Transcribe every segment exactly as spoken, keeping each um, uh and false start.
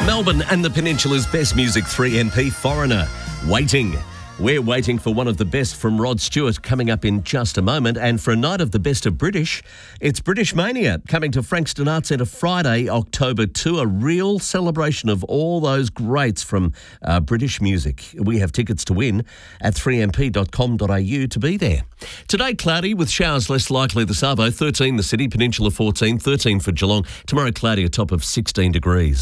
Melbourne and the Peninsula's best music, three M P, Foreigner, Waiting. We're waiting for one of the best from Rod Stewart coming up in just a moment. And for a night of the best of British, it's British Mania coming to Frankston Arts Centre Friday, October second. A real celebration of all those greats from uh, British music. We have tickets to win at three m p dot com dot a u to be there. Today, cloudy with showers less likely this arvo. thirteen the city, Peninsula fourteen, thirteen for Geelong. Tomorrow, cloudy, a top of sixteen degrees.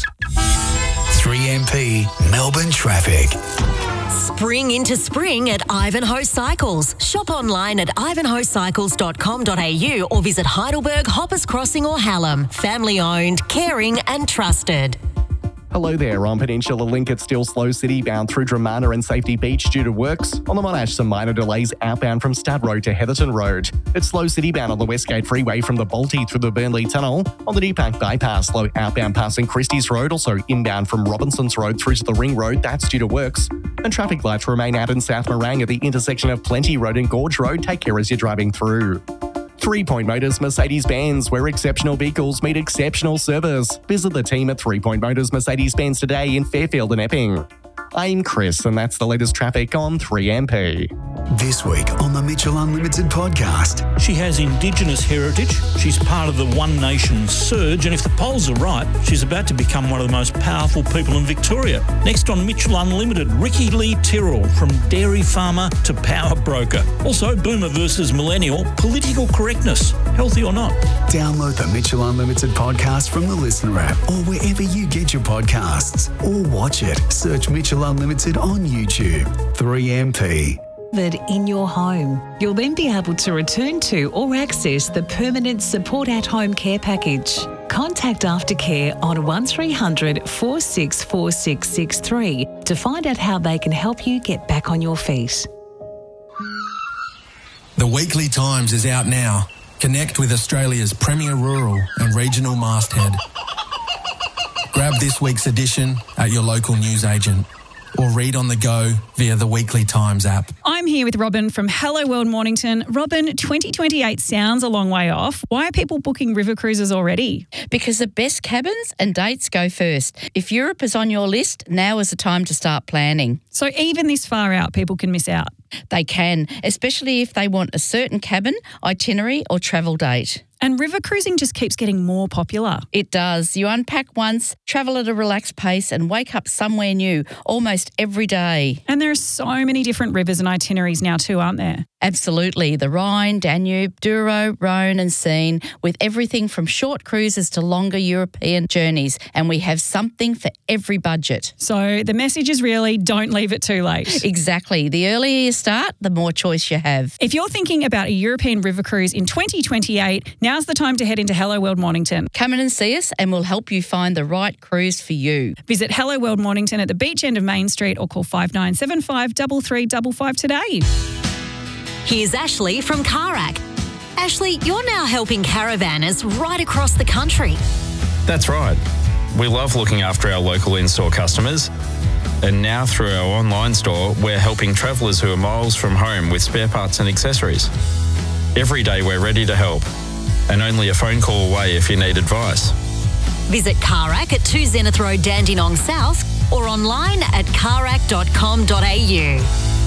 three M P Melbourne traffic. Spring into spring at Ivanhoe Cycles. Shop online at ivanhoe cycles dot com dot a u or visit Heidelberg, Hoppers Crossing or Hallam. Family owned, caring and trusted. Hello there. On Peninsula Link, it's still slow city bound through Dramana and Safety Beach due to works. On the Monash, some minor delays outbound from Stud Road to Heatherton Road. It's slow city bound on the Westgate Freeway from the Balti through the Burnley Tunnel. On the Deepak Bypass, slow outbound passing Christie's Road, also inbound from Robinson's Road through to the Ring Road. That's due to works. And traffic lights remain out in South Morang at the intersection of Plenty Road and Gorge Road. Take care as you're driving through. Three Point Motors Mercedes-Benz, where exceptional vehicles meet exceptional service. Visit the team at Three Point Motors Mercedes-Benz today in Fairfield and Epping. I'm Chris, and that's the latest traffic on three M P. This week on the Mitchell Unlimited podcast. She has Indigenous heritage. She's part of the One Nation surge, and if the polls are right, she's about to become one of the most powerful people in Victoria. Next on Mitchell Unlimited, Ricky Lee Tyrrell, from dairy farmer to power broker. Also, Boomer versus Millennial, political correctness, healthy or not. Download the Mitchell Unlimited podcast from the Listener app or wherever you get your podcasts. Or watch it. Search Mitchell Unlimited on YouTube. three M P. In your home. You'll then be able to return to or access the permanent support at home care package. Contact Aftercare on one three hundred, four six four six six three to find out how they can help you get back on your feet. The Weekly Times is out now. Connect with Australia's premier rural and regional masthead. Grab this week's edition at your local newsagent or read on the go via the Weekly Times app. I'm here with Robin from Hello World Mornington. Robin, twenty twenty-eight sounds a long way off. Why are people booking river cruises already? Because the best cabins and dates go first. If Europe is on your list, now is the time to start planning. So even this far out, people can miss out? They can, especially if they want a certain cabin, itinerary or travel date. And river cruising just keeps getting more popular. It does. You unpack once, travel at a relaxed pace and wake up somewhere new almost every day. And there are so many different rivers and itineraries now too, aren't there? Absolutely. The Rhine, Danube, Douro, Rhone and Seine, with everything from short cruises to longer European journeys. And we have something for every budget. So the message is really don't leave it too late. Exactly. The earlier you start, the more choice you have. If you're thinking about a European river cruise in twenty twenty-eight, now's the time to head into Hello World Mornington. Come in and see us and we'll help you find the right cruise for you. Visit Hello World Mornington at the beach end of Main Street or call five nine seven five, three three five five today. Here's Ashley from Carac. Ashley, you're now helping caravanners right across the country. That's right. We love looking after our local in-store customers. And now through our online store, we're helping travellers who are miles from home with spare parts and accessories. Every day we're ready to help. And only a phone call away if you need advice. Visit Carac at two Zenith Road, Dandenong South or online at carac dot com dot a u.